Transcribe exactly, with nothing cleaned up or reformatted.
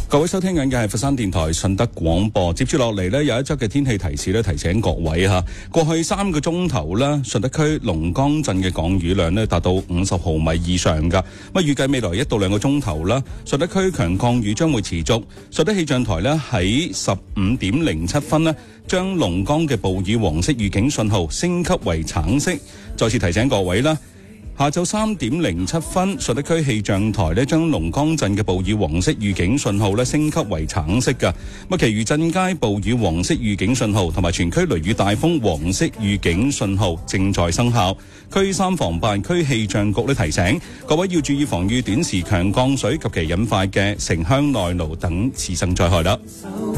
各位收聽緊嘅係佛山電台順德廣播，接住落嚟呢，有一則嘅天氣提示呢，提醒各位吓，過去三個鐘頭呢，順德區龍崗鎮嘅降雨量呢達到五十毫米以上噶。咁預計未來一到兩個鐘頭啦，順德區強降雨將會持續。順德氣象台呢喺十五點零七分呢，將龍崗嘅暴雨黃色預警信號升級為橙色。再次提醒各位啦。下晝三點零七分，順德區氣象台咧將龍崗鎮嘅暴雨黃色預警信號咧升級為橙色嘅。咁其餘鎮街暴雨黃色預警信號同埋全區雷雨大風黃色預警信號正在生效。區三防辦區氣象局咧提醒各位要注意防禦短時強降水及其引發嘅城鄉內澇等次生災害啦。